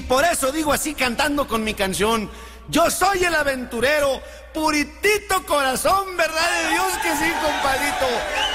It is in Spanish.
por eso digo así cantando con mi canción: yo soy el aventurero, puritito corazón, ¿verdad de Dios que sí, compadrito?